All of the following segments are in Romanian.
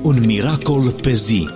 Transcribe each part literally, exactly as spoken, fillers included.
Un miracol pe zi.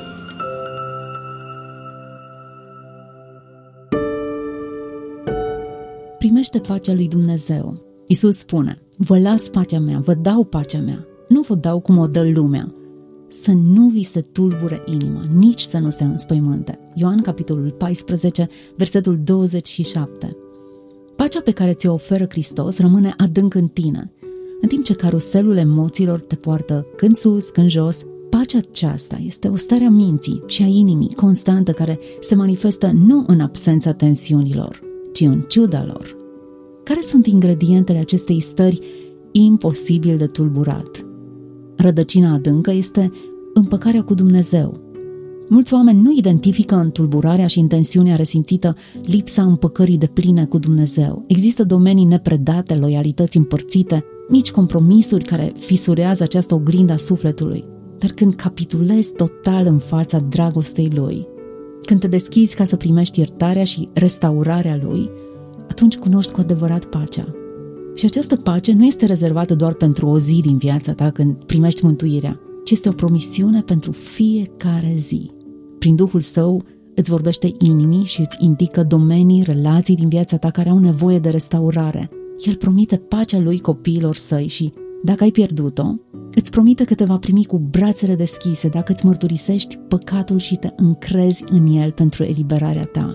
Primește pacea lui Dumnezeu. Iisus spune: vă las pacea mea, vă dau pacea mea, nu vă dau cum o dă lumea. Să nu vi se tulbure inima, nici să nu se înspăimânte. Ioan, capitolul paisprezece, versetul douăzeci și șapte. Pacea pe care ți-o oferă Hristos rămâne adânc în tine. În timp ce caruselul emoțiilor te poartă când sus, când jos, pacea aceasta este o stare a minții și a inimii constantă care se manifestă nu în absența tensiunilor, ci în ciuda lor. Care sunt ingredientele acestei stări imposibil de tulburat? Rădăcina adâncă este împăcarea cu Dumnezeu. Mulți oameni nu identifică în tulburarea și în tensiunea resimțită lipsa împăcării depline cu Dumnezeu. Există domenii nepredate, loialități împărțite, mici compromisuri care fisurează această oglindă a sufletului. Dar când capitulezi total în fața dragostei Lui, când te deschizi ca să primești iertarea și restaurarea Lui, atunci cunoști cu adevărat pacea. Și această pace nu este rezervată doar pentru o zi din viața ta când primești mântuirea, ci este o promisiune pentru fiecare zi. Prin Duhul Său îți vorbește inimii și îți indică domenii, relații din viața ta care au nevoie de restaurare. El promite pacea Lui copiilor Săi și, dacă ai pierdut-o, îți promite că te va primi cu brațele deschise dacă îți mărturisești păcatul și te încrezi în El pentru eliberarea ta.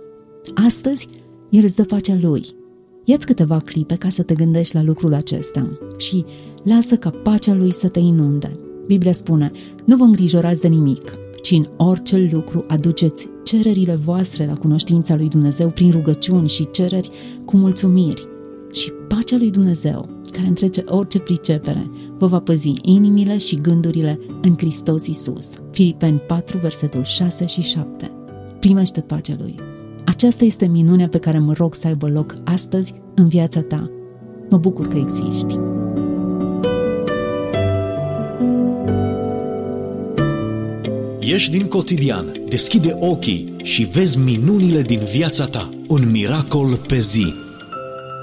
Astăzi, El îți dă pacea Lui. Ia-ți câteva clipe ca să te gândești la lucrul acesta și lasă ca pacea Lui să te inunde. Biblia spune: nu vă îngrijorați de nimic, ci în orice lucru aduceți cererile voastre la cunoștința lui Dumnezeu prin rugăciuni și cereri cu mulțumiri. Și pacea lui Dumnezeu, care întrece orice pricepere, vă va păzi inimile și gândurile în Hristos Iisus. Filipeni patru, versetul șase și șapte. Primește pacea Lui. Aceasta este minunea pe care mă rog să aibă loc astăzi în viața ta. Mă bucur că existi. Ieși din cotidian, deschide ochii și vezi minunile din viața ta. Un miracol pe zi.